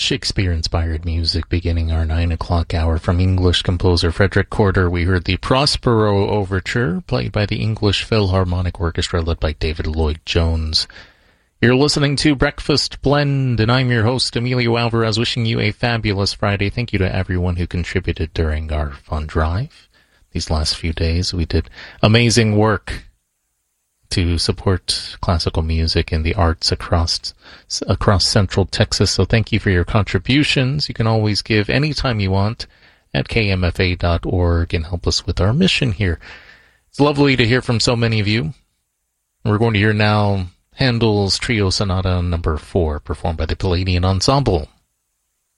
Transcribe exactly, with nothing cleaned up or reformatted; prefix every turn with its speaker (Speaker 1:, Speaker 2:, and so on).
Speaker 1: Shakespeare-inspired music beginning our nine o'clock hour from English composer Frederick Corder. We heard the Prospero Overture, played by the English Philharmonic Orchestra, led by David Lloyd-Jones. You're listening to Breakfast Blend, and I'm your host, Emilio Alvarez, wishing you a fabulous Friday. Thank you to everyone who contributed during our fun drive. These last few days, we did amazing work to support classical music and the arts across across Central Texas. So thank you for your contributions. You can always give anytime you want at K M F A dot org and help us with our mission here. It's lovely to hear from so many of you. We're going to hear now Handel's Trio Sonata number four, performed by the Palladian Ensemble.